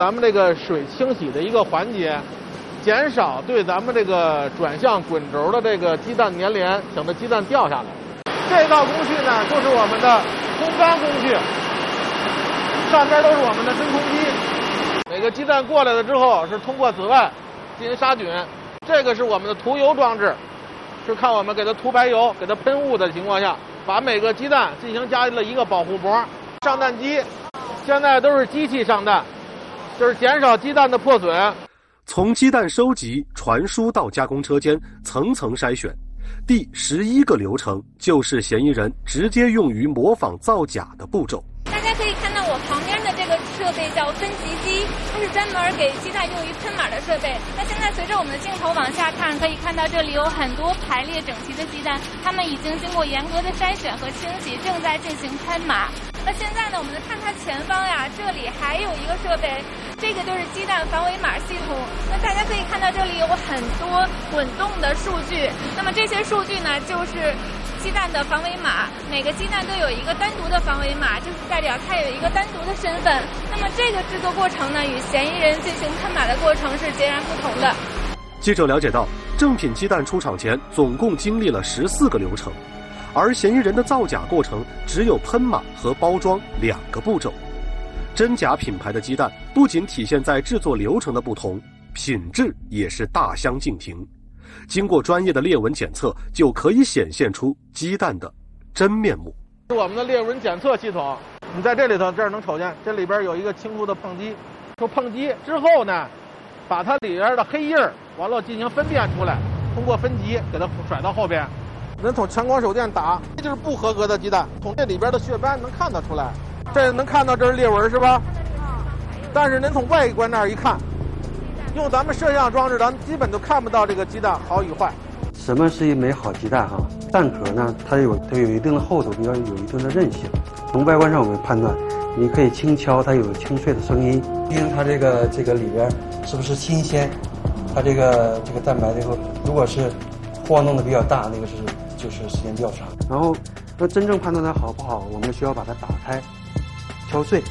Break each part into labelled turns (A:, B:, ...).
A: 咱们这个水清洗的一个环节，减少对咱们这个转向滚轴的这个鸡蛋粘连，省得鸡蛋掉下来。这道工序呢，就是我们的烘干工序，上边都是我们的真空机。每个鸡蛋过来了之后，是通过紫外进行杀菌。这个是我们的涂油装置，是看我们给它涂白油、给它喷雾的情况下，把每个鸡蛋进行加了一个保护膜。上蛋机现在都是机器上蛋，就是减少鸡蛋的破损。
B: 从鸡蛋收集、传输到加工车间，层层筛选。第11个流程就是嫌疑人直接用于模仿造假的步骤。
C: 大家可以看到我旁边的这个设备叫分级机，它是专门给鸡蛋用于喷码的设备。那现在随着我们的镜头往下看，可以看到这里有很多排列整齐的鸡蛋，它们已经经过严格的筛选和清洗，正在进行喷码。那现在呢，我们看它前方呀，这里还有一个设备，这个就是鸡蛋防伪码系统。那大家可以看到这里有很多滚动的数据，那么这些数据呢，就是鸡蛋的防伪码，每个鸡蛋都有一个单独的防伪码，就是代表它有一个单独的身份。那么这个制作过程呢，与嫌疑人进行喷码的过程是截然不同的。
B: 记者了解到，正品鸡蛋出厂前总共经历了14个流程，而嫌疑人的造假过程只有喷码和包装2个步骤。真假品牌的鸡蛋不仅体现在制作流程的不同，品质也是大相径庭。经过专业的裂纹检测，就可以显现出鸡蛋的真面目。
A: 是我们的裂纹检测系统，你在这里头，这儿能瞅见，这里边有一个清除的碰击。就碰击之后呢，把它里边的黑印儿完了进行分辨出来，通过分级给它甩到后边。能从强光手电打，这就是不合格的鸡蛋，从这里边的血斑能看得出来。这能看到这是裂纹是吧？但是您从外观那儿一看，用咱们摄像装置，咱们基本都看不到这个鸡蛋好与坏。
D: 什么是一枚好鸡蛋哈？蛋壳呢，它有一定的厚度，比较有一定的韧性。从外观上我们判断，你可以轻敲，它有清脆的声音，毕竟它这个里边是不是新鲜，它这个蛋白这个如果是晃动的比较大，那个就是时间比较长。然后要真正判断它好不好，我们需要把它打开，敲碎。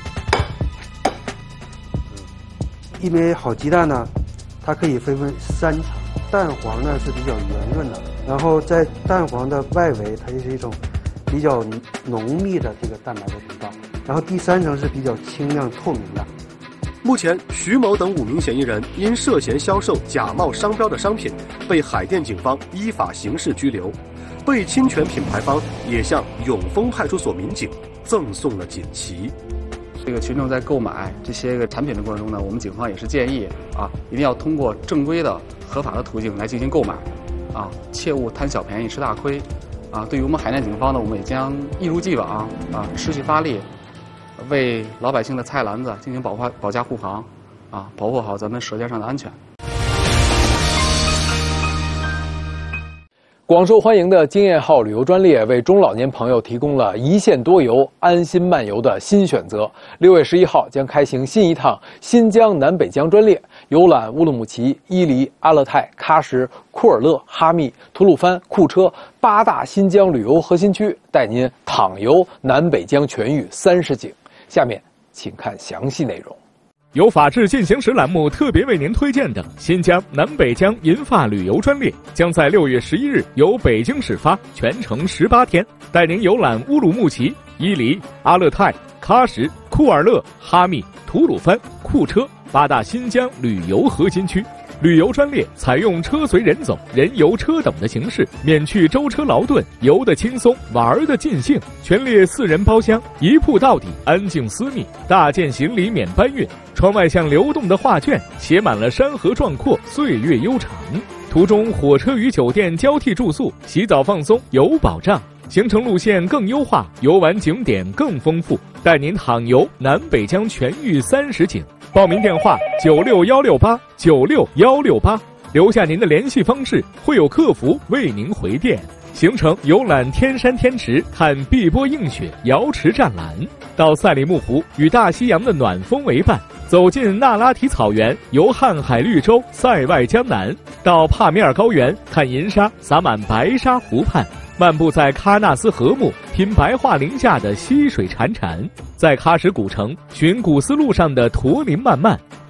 D: 一枚好鸡蛋呢，它可以分3层，蛋黄呢是比较圆润的，然后在蛋黄的外围，它就是一种比较浓密的这个蛋白的底道，然后第3层是比较清亮透明的。
B: 目前，徐某等5名嫌疑人因涉嫌销售假冒商标的商品，被海淀警方依法刑事拘留。被侵权品牌方也向永丰派出所民警赠送了锦旗。
E: 这个群众在购买这些个产品的过程中呢，我们警方也是建议一定要通过正规的、合法的途径来进行购买，切勿贪小便宜吃大亏，对于我们海淀警方呢，我们也将一如既往持续发力，为老百姓的菜篮子进行保驾护航，保护好咱们舌尖上的安全。
F: 广受欢迎的经验号旅游专列为中老年朋友提供了一线多游、安心漫游的新选择。6月11号将开行新一趟新疆南北疆专列，游览乌鲁木齐、伊犁、阿勒泰、喀什、库尔勒、哈密、吐鲁番、库车8大新疆旅游核心区，带您躺游南北疆全域30景。下面请看详细内容。
G: 由法治进行时栏目特别为您推荐的新疆南北疆银发旅游专列，将在6月11日由北京始发，全程18天，带您游览乌鲁木齐、伊犁、阿勒泰、喀什、库尔勒、哈密、吐鲁番、库车8大新疆旅游核心区。旅游专列采用车随人走、人游车等的形式，免去舟车劳顿，游得轻松，玩得尽兴。全列4人包厢，一铺到底，安静私密，大件行李免搬运。窗外像流动的画卷，写满了山河壮阔，岁月悠长。途中火车与酒店交替住宿，洗澡放松有保障。行程路线更优化，游玩景点更丰富，带您躺游南北疆全域30景。报名电话96168，96168，留下您的联系方式，会有客服为您回电。行程游览天山天池，看碧波映雪，瑶池湛蓝；到赛里木湖，与大西洋的暖风为伴；走进那拉提草原，游瀚海绿洲，塞外江南；到帕米尔高原，看银沙洒满白沙湖畔。 漫步在喀纳斯河木，品白桦林下的溪水潺潺；在喀什古城，寻古丝路上的驼铃漫漫。